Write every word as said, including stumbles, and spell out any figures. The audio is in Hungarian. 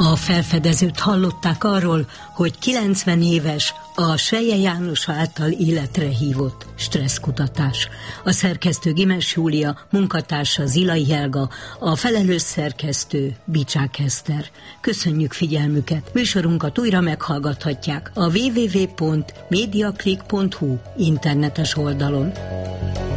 A felfedezőt hallották arról, hogy kilencven éves a Selye János által életre hívott stresszkutatás. A szerkesztő Gimes Júlia, munkatársa Zilai Helga, a felelős szerkesztő Bicsák Eszter. Köszönjük figyelmüket! Műsorunkat újra meghallgathatják a double-u double-u double-u pont mediaclick pont hu internetes oldalon.